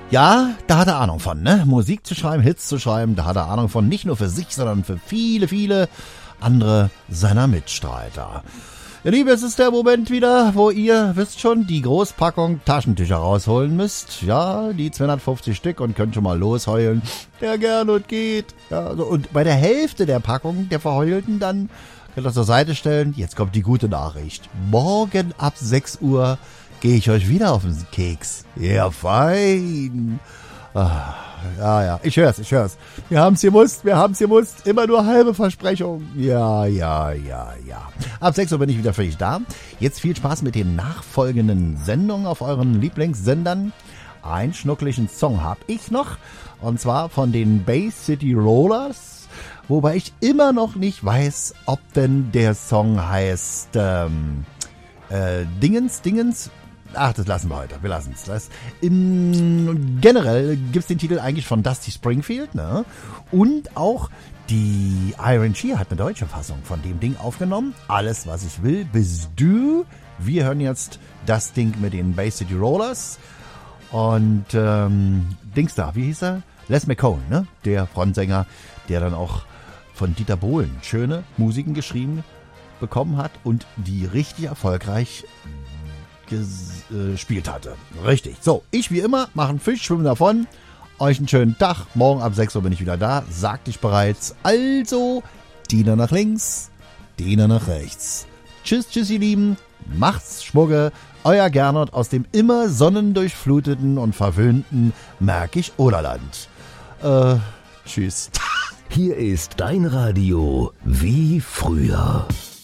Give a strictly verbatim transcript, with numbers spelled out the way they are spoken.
Ja, da hat er Ahnung von, ne? Musik zu schreiben, Hits zu schreiben, da hat er Ahnung von, nicht nur für sich, sondern für viele, viele andere seiner Mitstreiter. Ihr Lieben, es ist der Moment wieder, wo ihr, wisst schon, die Großpackung Taschentücher rausholen müsst. Ja, die zweihundertfünfzig Stück und könnt schon mal losheulen. Der Gernot geht. Ja, so, und bei der Hälfte der Packung der Verheulten dann könnt ihr das zur Seite stellen. Jetzt kommt die gute Nachricht. Morgen ab sechs Uhr gehe ich euch wieder auf den Keks. Ja, fein. Ah, ja, ja, ich hör's, ich hör's. Wir haben's gemusst, wir haben's gemusst. Immer nur halbe Versprechung. Ja, ja, ja, ja. Ab sechs Uhr bin ich wieder für euch da. Jetzt viel Spaß mit den nachfolgenden Sendungen auf euren Lieblingssendern. Einen schnucklichen Song hab ich noch. Und zwar von den Bay City Rollers. Wobei ich immer noch nicht weiß, ob denn der Song heißt ähm, äh, Dingens, Dingens. Ach, das lassen wir heute. Wir lassen es. Das. In, generell gibt es den Titel eigentlich von Dusty Springfield, ne? Und auch die Iron Shear hat eine deutsche Fassung von dem Ding aufgenommen. Alles, was ich will, bist du. Wir hören jetzt das Ding mit den Bay City Rollers. Und ähm, Dings da, wie hieß er? Les McCone, ne? Der Frontsänger, der dann auch von Dieter Bohlen schöne Musiken geschrieben bekommen hat und die richtig erfolgreich gespielt hatte. Richtig. So, ich wie immer mache einen Fisch, schwimme davon. Euch einen schönen Tag. Morgen ab sechs Uhr bin ich wieder da. Sagte ich bereits. Also, Diener nach links, Diener nach rechts. Tschüss, tschüss, ihr Lieben. Macht's Schmugge. Euer Gernot aus dem immer sonnendurchfluteten und verwöhnten Märkisch-Oderland. Äh, tschüss. Hier ist dein Radio wie früher.